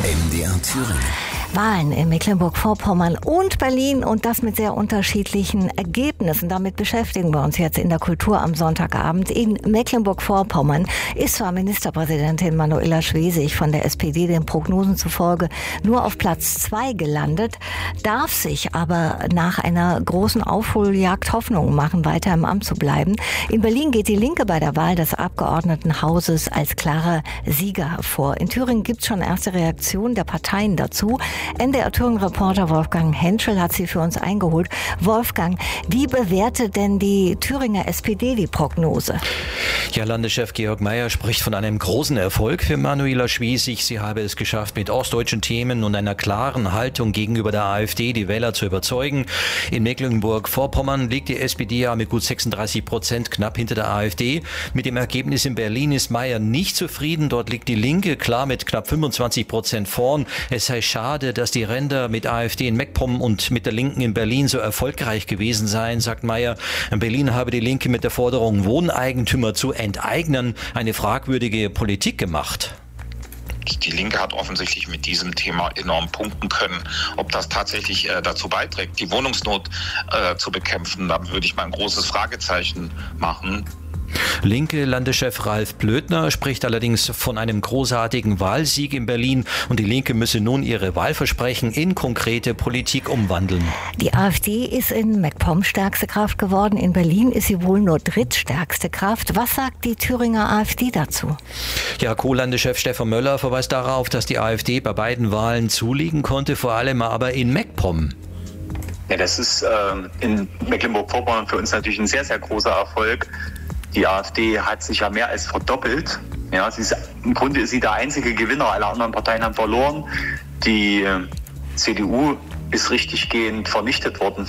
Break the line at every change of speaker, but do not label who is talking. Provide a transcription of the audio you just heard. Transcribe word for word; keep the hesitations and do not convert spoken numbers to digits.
M D R Thüringen.
Wahlen in Mecklenburg-Vorpommern und Berlin und das mit sehr unterschiedlichen Ergebnissen. Damit beschäftigen wir uns jetzt in der Kultur am Sonntagabend. In Mecklenburg-Vorpommern ist zwar Ministerpräsidentin Manuela Schwesig von der S P D den Prognosen zufolge nur auf Platz zwei gelandet, darf sich aber nach einer großen Aufholjagd Hoffnung machen, weiter im Amt zu bleiben. In Berlin geht die Linke bei der Wahl des Abgeordnetenhauses als klarer Sieger hervor. In Thüringen gibt es schon erste Reaktionen der Parteien dazu. N D R Thüringen-Reporter Wolfgang Henschel hat sie für uns eingeholt. Wolfgang, wie bewertet denn die Thüringer S P D die Prognose?
Ja, Landeschef Georg Mayer spricht von einem großen Erfolg für Manuela Schwesig. Sie habe es geschafft, mit ostdeutschen Themen und einer klaren Haltung gegenüber der AfD die Wähler zu überzeugen. In Mecklenburg-Vorpommern liegt die S P D ja mit gut sechsunddreißig Prozent knapp hinter der AfD. Mit dem Ergebnis in Berlin ist Mayer nicht zufrieden. Dort liegt die Linke klar mit knapp fünfundzwanzig Prozent vorn. Es sei schade, dass die Ränder mit AfD in MacPom und mit der Linken in Berlin so erfolgreich gewesen seien, sagt Mayer. In Berlin habe die Linke mit der Forderung, Wohneigentümer zu enteignen, eine fragwürdige Politik gemacht.
Die Linke hat offensichtlich mit diesem Thema enorm punkten können. Ob das tatsächlich äh, dazu beiträgt, die Wohnungsnot äh, zu bekämpfen, da würde ich mal ein großes Fragezeichen machen.
Linke Landeschef Ralf Blödner spricht allerdings von einem großartigen Wahlsieg in Berlin und die Linke müsse nun ihre Wahlversprechen in konkrete Politik umwandeln.
Die AfD ist in MacPom stärkste Kraft geworden. In Berlin ist sie wohl nur drittstärkste Kraft. Was sagt die Thüringer AfD dazu?
Ja, Co-Landeschef Stefan Möller verweist darauf, dass die AfD bei beiden Wahlen zulegen konnte, vor allem aber in MacPom.
Ja, das ist äh, in Mecklenburg-Vorpommern für uns natürlich ein sehr, sehr großer Erfolg. Die AfD hat sich ja mehr als verdoppelt. Ja, sie ist, im Grunde ist sie der einzige Gewinner. Alle anderen Parteien haben verloren. Die C D U ist richtiggehend vernichtet worden